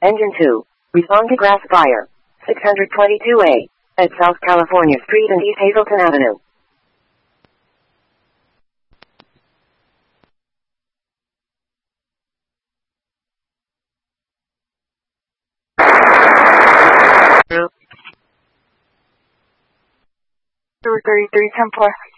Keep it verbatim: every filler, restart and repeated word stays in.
Engine two. Respond to grass fire. six twenty-two A. At South California Street and East Hazleton Avenue. thirty-three ten four.